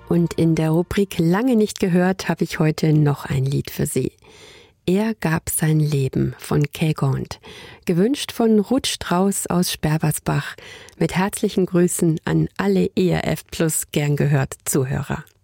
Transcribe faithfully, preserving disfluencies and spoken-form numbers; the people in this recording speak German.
Und in der Rubrik Lange nicht gehört habe ich heute noch ein Lied für Sie. Er gab sein Leben von Kay Gaunt, gewünscht von Ruth Strauß aus Sperbersbach, mit herzlichen Grüßen an alle E R F Plus gern gehört Zuhörer.